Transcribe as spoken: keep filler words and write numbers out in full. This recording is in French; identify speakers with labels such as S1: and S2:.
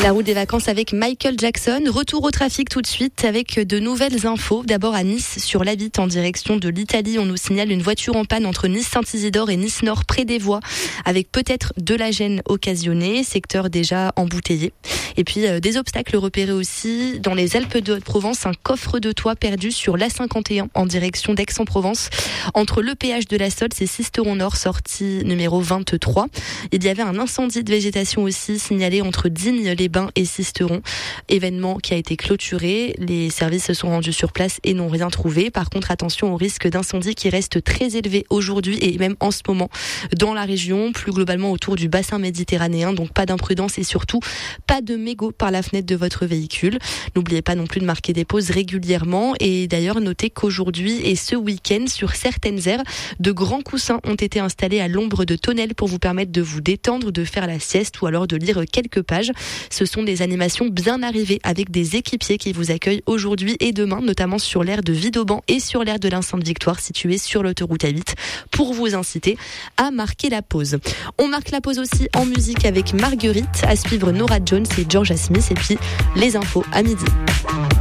S1: La route des vacances avec Michael Jackson. Retour au trafic tout de suite avec de nouvelles infos. D'abord à Nice, sur l'A huit en direction de l'Italie. On nous signale une voiture en panne entre Nice-Saint-Isidore et Nice-Nord près des voies avec peut-être de la gêne occasionnée. Secteur déjà embouteillé. Et puis euh, des obstacles repérés aussi dans les Alpes de Haute-Provence. Un coffre de toit perdu sur l'A cinquante et un en direction d'Aix-en-Provence. Entre le péage de la Solte et Sisteron Nord, sortie numéro vingt-trois. Il y avait un incendie de végétation aussi signalé entre Digne-les-Bains et Sisteron. Événement qui a été clôturé. Les services se sont rendus sur place et n'ont rien trouvé. Par contre, attention au risque d'incendie qui reste très élevé aujourd'hui et même en ce moment dans la région, plus globalement autour du bassin méditerranéen. Donc pas d'imprudence et surtout pas de mégots par la fenêtre de votre véhicule. N'oubliez pas non plus de marquer des pauses régulièrement et d'ailleurs notez qu'aujourd'hui et ce week-end sur certaines aires, de grands coussins ont été installés à l'ombre de tonnelles pour vous permettre de vous détendre, de faire la sieste ou alors de lire quelques pages. Ce sont des animations bien arrivées avec des équipiers qui vous accueillent aujourd'hui et demain, notamment sur l'aire de Vidauban et sur l'aire de l'Insainte-Victoire située sur l'autoroute A huit pour vous inciter à marquer la pause. On marque la pause aussi en musique avec Marguerite, à suivre Nora Jones et Georgia Smith et puis les infos à midi.